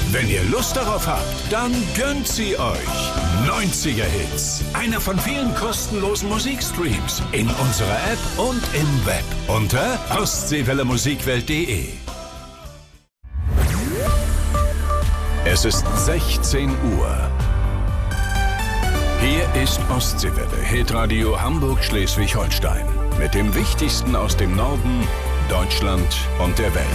Wenn ihr Lust darauf habt, dann gönnt sie euch. 90er Hits. Einer von vielen kostenlosen Musikstreams in unserer App und im Web unter ostseewellemusikwelt.de. Es ist 16 Uhr. Hier ist Ostseewelle, Hitradio Hamburg-Schleswig-Holstein. Mit dem Wichtigsten aus dem Norden, Deutschland und der Welt.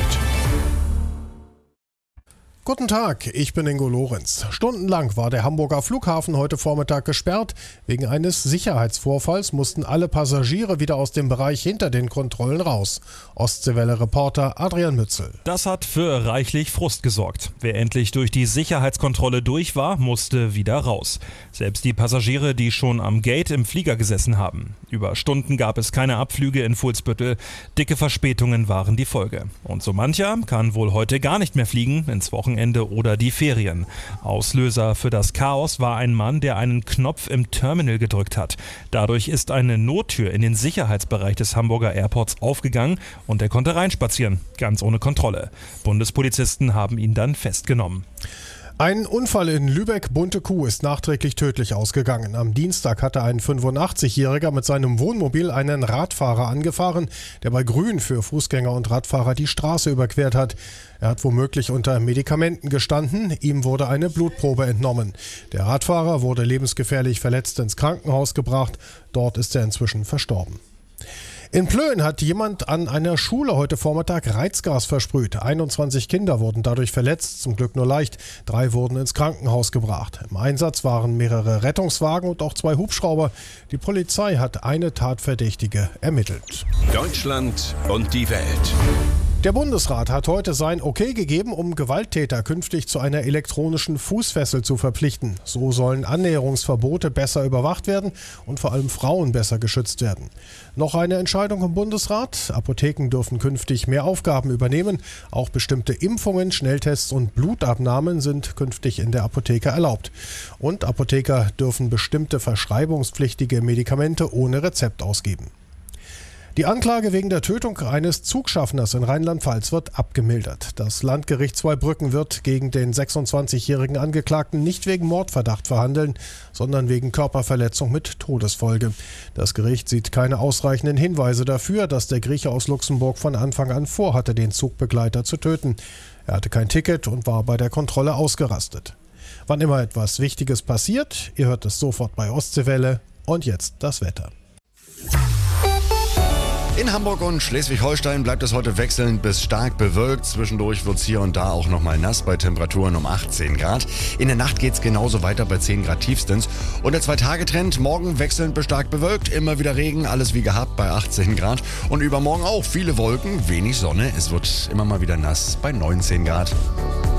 Guten Tag, ich bin Ingo Lorenz. Stundenlang war der Hamburger Flughafen heute Vormittag gesperrt. Wegen eines Sicherheitsvorfalls mussten alle Passagiere wieder aus dem Bereich hinter den Kontrollen raus. Ostseewelle-Reporter Adrian Mützel. Das hat für reichlich Frust gesorgt. Wer endlich durch die Sicherheitskontrolle durch war, musste wieder raus. Selbst die Passagiere, die schon am Gate im Flieger gesessen haben. Über Stunden gab es keine Abflüge in Fuhlsbüttel. Dicke Verspätungen waren die Folge. Und so mancher kann wohl heute gar nicht mehr fliegen ins Wochenende oder die Ferien. Auslöser für das Chaos war ein Mann, der einen Knopf im Terminal gedrückt hat. Dadurch ist eine Nottür in den Sicherheitsbereich des Hamburger Airports aufgegangen und er konnte reinspazieren, ganz ohne Kontrolle. Bundespolizisten haben ihn dann festgenommen. Ein Unfall in Lübeck-Bunte Kuh ist nachträglich tödlich ausgegangen. Am Dienstag hatte ein 85-Jähriger mit seinem Wohnmobil einen Radfahrer angefahren, der bei Grün für Fußgänger und Radfahrer die Straße überquert hat. Er hat womöglich unter Medikamenten gestanden. Ihm wurde eine Blutprobe entnommen. Der Radfahrer wurde lebensgefährlich verletzt ins Krankenhaus gebracht. Dort ist er inzwischen verstorben. In Plön hat jemand an einer Schule heute Vormittag Reizgas versprüht. 21 Kinder wurden dadurch verletzt, zum Glück nur leicht. 3 wurden ins Krankenhaus gebracht. Im Einsatz waren mehrere Rettungswagen und auch 2 Hubschrauber. Die Polizei hat eine Tatverdächtige ermittelt. Deutschland und die Welt. Der Bundesrat hat heute sein Okay gegeben, um Gewalttäter künftig zu einer elektronischen Fußfessel zu verpflichten. So sollen Annäherungsverbote besser überwacht werden und vor allem Frauen besser geschützt werden. Noch eine Entscheidung im Bundesrat. Apotheken dürfen künftig mehr Aufgaben übernehmen. Auch bestimmte Impfungen, Schnelltests und Blutabnahmen sind künftig in der Apotheke erlaubt. Und Apotheker dürfen bestimmte verschreibungspflichtige Medikamente ohne Rezept ausgeben. Die Anklage wegen der Tötung eines Zugschaffners in Rheinland-Pfalz wird abgemildert. Das Landgericht Zweibrücken wird gegen den 26-jährigen Angeklagten nicht wegen Mordverdacht verhandeln, sondern wegen Körperverletzung mit Todesfolge. Das Gericht sieht keine ausreichenden Hinweise dafür, dass der Grieche aus Luxemburg von Anfang an vorhatte, den Zugbegleiter zu töten. Er hatte kein Ticket und war bei der Kontrolle ausgerastet. Wann immer etwas Wichtiges passiert, ihr hört es sofort bei Ostseewelle. Und jetzt das Wetter. In Hamburg und Schleswig-Holstein bleibt es heute wechselnd bis stark bewölkt. Zwischendurch wird es hier und da auch nochmal nass bei Temperaturen um 18 Grad. In der Nacht geht es genauso weiter bei 10 Grad tiefstens. Und der 2-Tage-Trend, morgen wechselnd bis stark bewölkt, immer wieder Regen, alles wie gehabt bei 18 Grad. Und übermorgen auch viele Wolken, wenig Sonne. Es wird immer mal wieder nass bei 19 Grad.